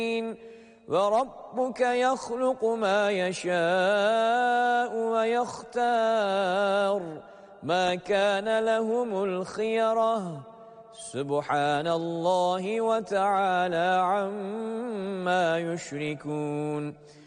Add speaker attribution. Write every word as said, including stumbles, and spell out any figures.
Speaker 1: وَرَبُّكَ يَخْلُقُ مَا يَشَاءُ وَيَخْتَارُ مَا كَانَ لَهُمُ الْخِيَرَةُ سُبْحَانَ اللَّهِ وَتَعَالَى عَمَّا يُشْرِكُونَ